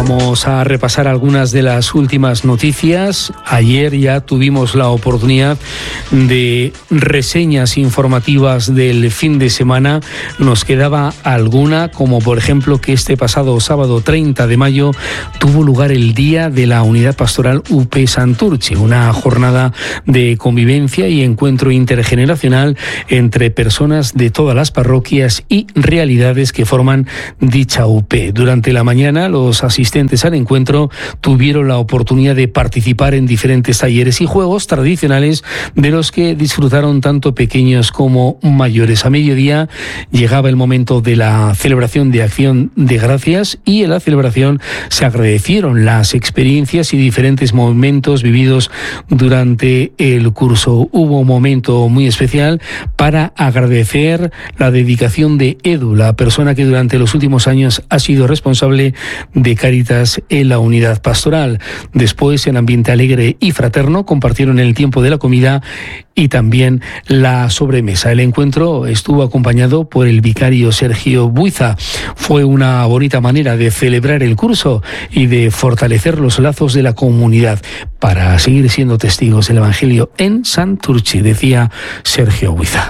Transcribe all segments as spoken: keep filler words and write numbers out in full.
Vamos a repasar algunas de las últimas noticias. Ayer ya tuvimos la oportunidad de reseñas informativas del fin de semana. Nos quedaba alguna, como por ejemplo que este pasado sábado treinta de mayo tuvo lugar el Día de la Unidad Pastoral U P Santurce, una jornada de convivencia y encuentro intergeneracional entre personas de todas las parroquias y realidades que forman dicha U P. Durante la mañana, los asistentes al encuentro tuvieron la oportunidad de participar en diferentes talleres y juegos tradicionales de los que disfrutaron tanto pequeños como mayores. A mediodía llegaba el momento de la celebración de Acción de Gracias y en la celebración se agradecieron las experiencias y diferentes momentos vividos durante el curso. Hubo un momento muy especial para agradecer la dedicación de Edu, la persona que durante los últimos años ha sido responsable de Cáritas en la unidad pastoral. Después, en ambiente alegre y fraterno, compartieron el tiempo de la comida y también la sobremesa. El encuentro estuvo acompañado por el vicario Sergio Buiza. Fue una bonita manera de celebrar el curso y de fortalecer los lazos de la comunidad para seguir siendo testigos del Evangelio en Santurce, decía Sergio Buiza.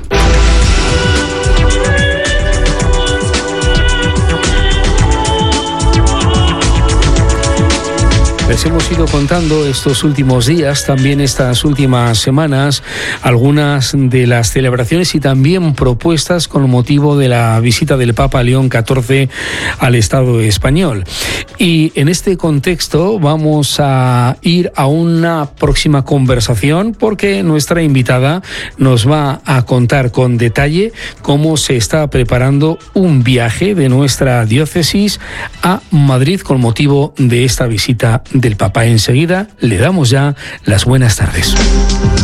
Les hemos ido contando estos últimos días, también estas últimas semanas, algunas de las celebraciones y también propuestas con motivo de la visita del Papa León catorce al Estado español. Y en este contexto vamos a ir a una próxima conversación porque nuestra invitada nos va a contar con detalle cómo se está preparando un viaje de nuestra diócesis a Madrid con motivo de esta visita del Papa. Enseguida le damos ya las buenas tardes.